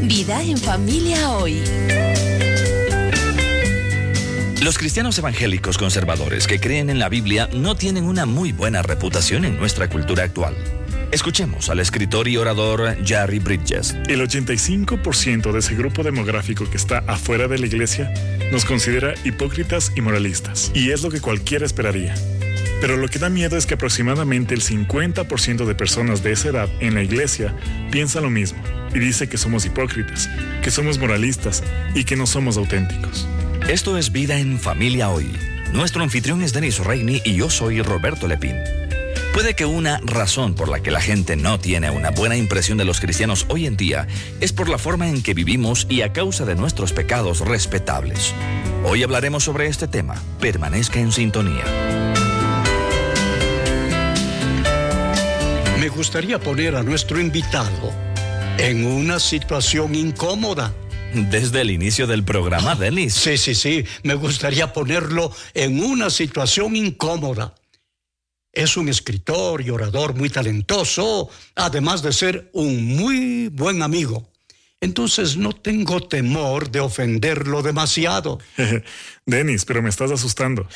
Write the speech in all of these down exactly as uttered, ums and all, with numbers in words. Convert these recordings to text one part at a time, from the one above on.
Vida en Familia Hoy. Los cristianos evangélicos conservadores que creen en la Biblia no tienen una muy buena reputación en nuestra cultura actual. Escuchemos al escritor y orador Jerry Bridges. El ochenta y cinco por ciento de ese grupo demográfico que está afuera de la iglesia nos considera hipócritas y moralistas, y es lo que cualquiera esperaría. Pero lo que da miedo es que aproximadamente el cincuenta por ciento de personas de esa edad en la iglesia piensa lo mismo y dice que somos hipócritas, que somos moralistas y que no somos auténticos. Esto es Vida en Familia Hoy. Nuestro anfitrión es Dennis Reini y yo soy Roberto Lepín. Puede que una razón por la que la gente no tiene una buena impresión de los cristianos hoy en día es por la forma en que vivimos y a causa de nuestros pecados respetables. Hoy hablaremos sobre este tema. Permanezca en sintonía. Me gustaría poner a nuestro invitado en una situación incómoda. Desde el inicio del programa, ah, Dennis. Sí, sí, sí. Me gustaría ponerlo en una situación incómoda. Es un escritor y orador muy talentoso, además de ser un muy buen amigo. Entonces no tengo temor de ofenderlo demasiado. Dennis, pero me estás asustando.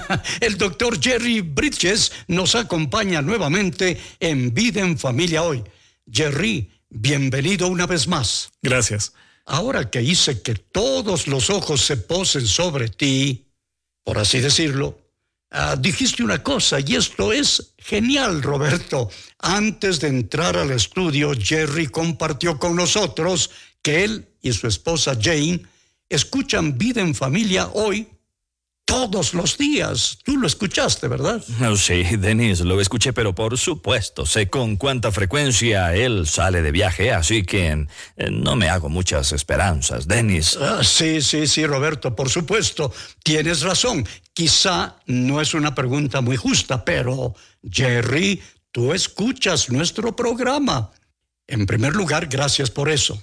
El doctor Jerry Bridges nos acompaña nuevamente en Vida en Familia Hoy. Jerry, bienvenido una vez más. Gracias. Ahora que hice que todos los ojos se posen sobre ti, por así decirlo, uh, dijiste una cosa, y esto es genial, Roberto. Antes de entrar al estudio, Jerry compartió con nosotros que él y su esposa Jane escuchan Vida en Familia Hoy todos los días. Tú lo escuchaste, ¿verdad? Oh, sí, Dennis, lo escuché, pero por supuesto, sé con cuánta frecuencia él sale de viaje, así que eh, no me hago muchas esperanzas, Dennis. Ah, sí, sí, sí, Roberto, por supuesto, tienes razón. Quizá no es una pregunta muy justa, pero, Jerry, tú escuchas nuestro programa. En primer lugar, gracias por eso.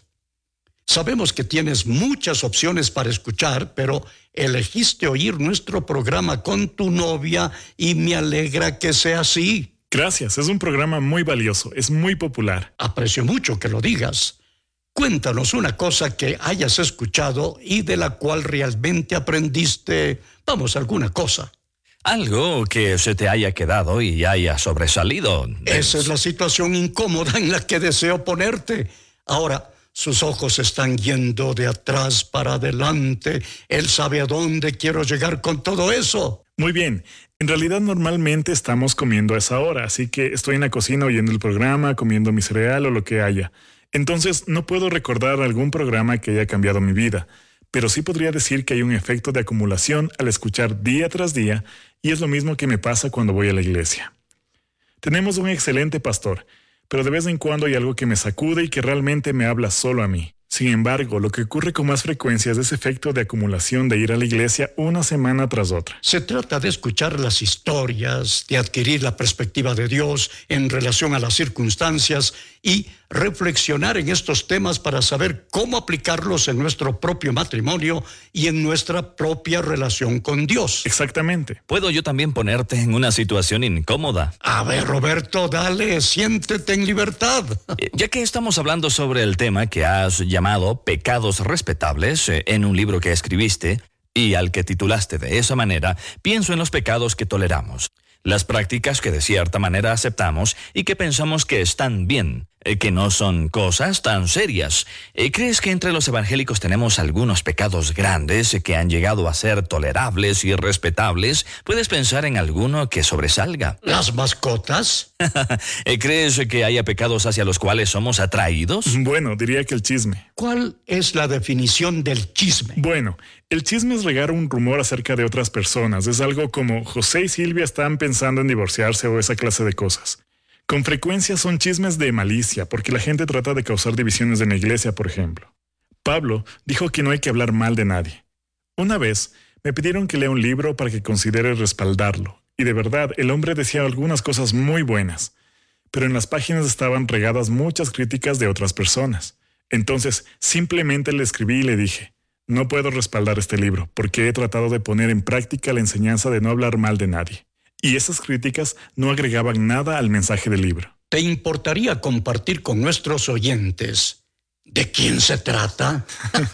Sabemos que tienes muchas opciones para escuchar, pero elegiste oír nuestro programa con tu novia y me alegra que sea así. Gracias, es un programa muy valioso, es muy popular. Aprecio mucho que lo digas. Cuéntanos una cosa que hayas escuchado y de la cual realmente aprendiste, vamos, alguna cosa. Algo que se te haya quedado y haya sobresalido. Esa es la situación incómoda en la que deseo ponerte. Ahora, sus ojos están yendo de atrás para adelante. Él sabe a dónde quiero llegar con todo eso. Muy bien. En realidad normalmente estamos comiendo a esa hora, así que estoy en la cocina oyendo el programa, comiendo mi cereal o lo que haya. Entonces no puedo recordar algún programa que haya cambiado mi vida, pero sí podría decir que hay un efecto de acumulación al escuchar día tras día, y es lo mismo que me pasa cuando voy a la iglesia. Tenemos un excelente pastor, pero de vez en cuando hay algo que me sacude y que realmente me habla solo a mí. Sin embargo, lo que ocurre con más frecuencia es ese efecto de acumulación de ir a la iglesia una semana tras otra. Se trata de escuchar las historias, de adquirir la perspectiva de Dios en relación a las circunstancias y reflexionar en estos temas para saber cómo aplicarlos en nuestro propio matrimonio y en nuestra propia relación con Dios. Exactamente. ¿Puedo yo también ponerte en una situación incómoda? A ver, Roberto, dale, siéntete en libertad. Ya que estamos hablando sobre el tema que has llamado Pecados Respetables eh, en un libro que escribiste y al que titulaste de esa manera, pienso en los pecados que toleramos, las prácticas que de cierta manera aceptamos y que pensamos que están bien, eh, que no son cosas tan serias. Eh, ¿Crees que entre los evangélicos tenemos algunos pecados grandes eh, que han llegado a ser tolerables y respetables? ¿Puedes pensar en alguno que sobresalga? ¿Las mascotas? ¿Crees que haya pecados hacia los cuales somos atraídos? Bueno, diría que el chisme. ¿Cuál es la definición del chisme? Bueno, el chisme es regar un rumor acerca de otras personas. Es algo como José y Silvia están pensando en divorciarse o esa clase de cosas. Con frecuencia son chismes de malicia, porque la gente trata de causar divisiones en la iglesia, por ejemplo. Pablo dijo que no hay que hablar mal de nadie. Una vez me pidieron que lea un libro para que considere respaldarlo, y de verdad el hombre decía algunas cosas muy buenas, pero en las páginas estaban regadas muchas críticas de otras personas. Entonces simplemente le escribí y le dije: no puedo respaldar este libro, porque he tratado de poner en práctica la enseñanza de no hablar mal de nadie. Y esas críticas no agregaban nada al mensaje del libro. ¿Te importaría compartir con nuestros oyentes ¿De quién se trata?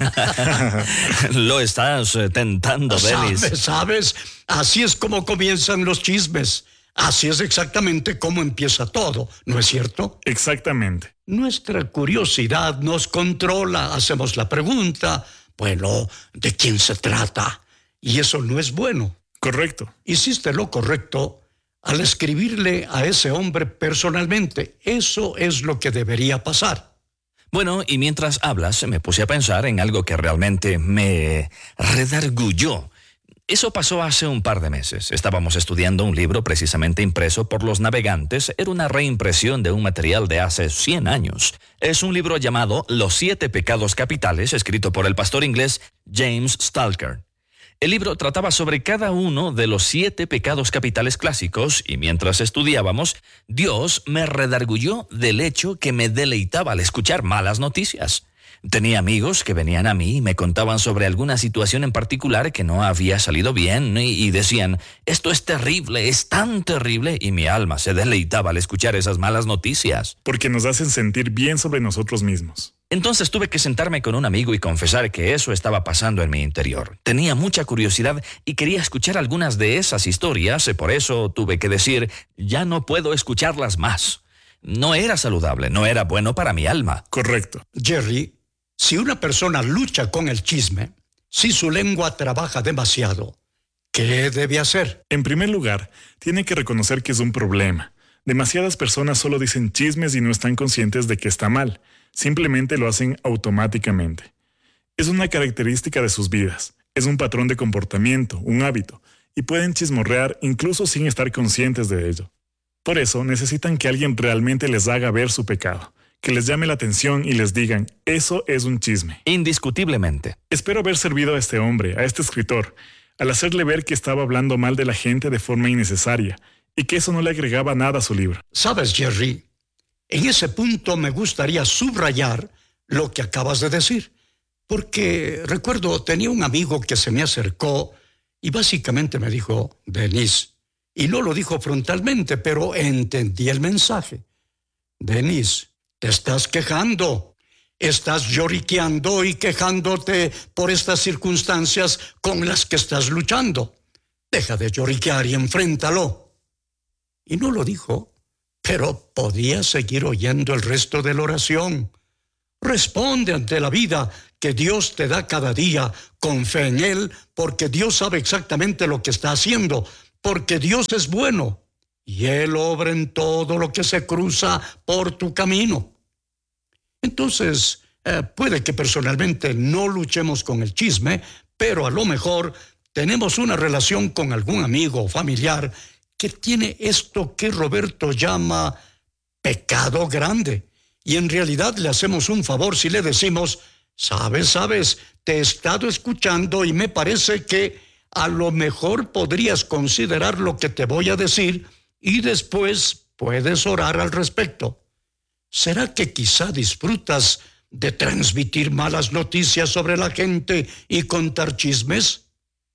Lo estás eh, tentando, Dennis. ¿Sabes? ¿Sabes? Así es como comienzan los chismes. Así es exactamente como empieza todo, ¿no es cierto? Exactamente. Nuestra curiosidad nos controla. Hacemos la pregunta, bueno, ¿de quién se trata? Y eso no es bueno. Correcto. Hiciste lo correcto al escribirle a ese hombre personalmente. Eso es lo que debería pasar. Bueno, y mientras hablas, me puse a pensar en algo que realmente me redargulló. Eso pasó hace un par de meses. Estábamos estudiando un libro precisamente impreso por los navegantes. Era una reimpresión de un material de hace cien años. Es un libro llamado Los siete pecados capitales, escrito por el pastor inglés James Stalker. El libro trataba sobre cada uno de los siete pecados capitales clásicos y mientras estudiábamos, Dios me redargulló del hecho que me deleitaba al escuchar malas noticias. Tenía amigos que venían a mí y me contaban sobre alguna situación en particular que no había salido bien y, y decían, esto es terrible, es tan terrible, y mi alma se deleitaba al escuchar esas malas noticias. Porque nos hacen sentir bien sobre nosotros mismos. Entonces tuve que sentarme con un amigo y confesar que eso estaba pasando en mi interior. Tenía mucha curiosidad y quería escuchar algunas de esas historias, y por eso tuve que decir, ya no puedo escucharlas más. No era saludable, no era bueno para mi alma. Correcto. Jerry, si una persona lucha con el chisme, si su lengua trabaja demasiado, ¿qué debe hacer? En primer lugar, tiene que reconocer que es un problema. Demasiadas personas solo dicen chismes y no están conscientes de que está mal. Simplemente lo hacen automáticamente. Es una característica de sus vidas. Es un patrón de comportamiento, un hábito, y pueden chismorrear incluso sin estar conscientes de ello. Por eso necesitan que alguien realmente les haga ver su pecado, que les llame la atención y les digan, eso es un chisme. Indiscutiblemente. Espero haber servido a este hombre, a este escritor, al hacerle ver que estaba hablando mal de la gente de forma innecesaria y que eso no le agregaba nada a su libro. ¿Sabes, Jerry? En ese punto me gustaría subrayar lo que acabas de decir, porque recuerdo, tenía un amigo que se me acercó y básicamente me dijo, Denise, y no lo dijo frontalmente, pero entendí el mensaje. Denise, te estás quejando, estás lloriqueando y quejándote por estas circunstancias con las que estás luchando. Deja de lloriquear y enfréntalo. Y no lo dijo. Pero podía seguir oyendo el resto de la oración. Responde ante la vida que Dios te da cada día con fe en Él, porque Dios sabe exactamente lo que está haciendo, porque Dios es bueno y Él obra en todo lo que se cruza por tu camino. Entonces, eh, puede que personalmente no luchemos con el chisme, pero a lo mejor tenemos una relación con algún amigo o familiar que tiene esto que Roberto llama pecado grande. Y en realidad le hacemos un favor si le decimos, sabes, sabes, te he estado escuchando y me parece que a lo mejor podrías considerar lo que te voy a decir y después puedes orar al respecto. ¿Será que quizá disfrutas de transmitir malas noticias sobre la gente y contar chismes?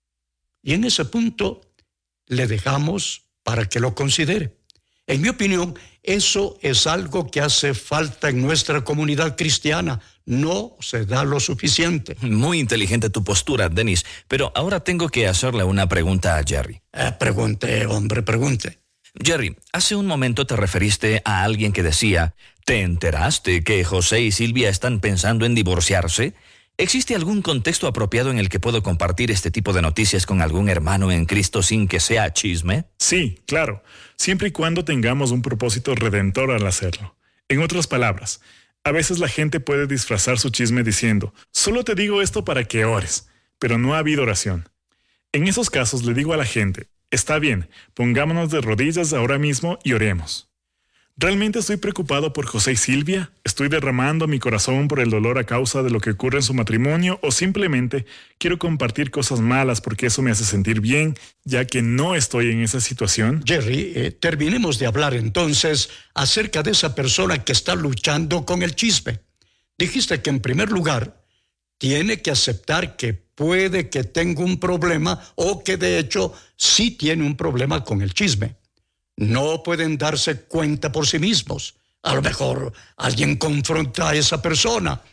Y en ese punto le dejamos para que lo considere. En mi opinión, eso es algo que hace falta en nuestra comunidad cristiana. No se da lo suficiente. Muy inteligente tu postura, Dennis. Pero ahora tengo que hacerle una pregunta a Jerry. Eh, pregunte, hombre, pregunte. Jerry, hace un momento te referiste a alguien que decía, ¿te enteraste que José y Silvia están pensando en divorciarse? ¿Existe algún contexto apropiado en el que puedo compartir este tipo de noticias con algún hermano en Cristo sin que sea chisme? Sí, claro, siempre y cuando tengamos un propósito redentor al hacerlo. En otras palabras, a veces la gente puede disfrazar su chisme diciendo, solo te digo esto para que ores, pero no ha habido oración. En esos casos le digo a la gente, está bien, pongámonos de rodillas ahora mismo y oremos. ¿Realmente estoy preocupado por José y Silvia? ¿Estoy derramando mi corazón por el dolor a causa de lo que ocurre en su matrimonio? ¿O simplemente quiero compartir cosas malas porque eso me hace sentir bien, ya que no estoy en esa situación? Jerry, eh, terminemos de hablar entonces acerca de esa persona que está luchando con el chisme. Dijiste que en primer lugar tiene que aceptar que puede que tenga un problema o que de hecho sí tiene un problema con el chisme. No pueden darse cuenta por sí mismos. A lo mejor alguien confronta a esa persona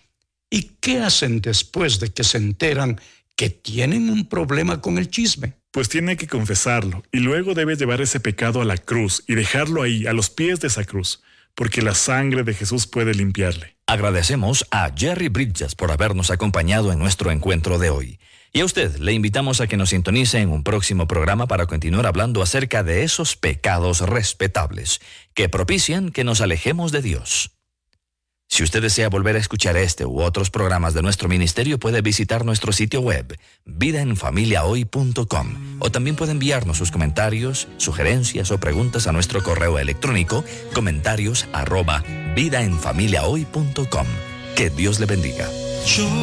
¿Y qué hacen después de que se enteran que tienen un problema con el chisme? Pues tiene que confesarlo y luego debe llevar ese pecado a la cruz y dejarlo ahí, a los pies de esa cruz, porque la sangre de Jesús puede limpiarle. Agradecemos a Jerry Bridges por habernos acompañado en nuestro encuentro de hoy. Y a usted le invitamos a que nos sintonice en un próximo programa para continuar hablando acerca de esos pecados respetables que propician que nos alejemos de Dios. Si usted desea volver a escuchar este u otros programas de nuestro ministerio, puede visitar nuestro sitio web, vida en familia hoy punto com, o también puede enviarnos sus comentarios, sugerencias o preguntas a nuestro correo electrónico, comentarios arroba vida en familia hoy punto com. Que Dios le bendiga.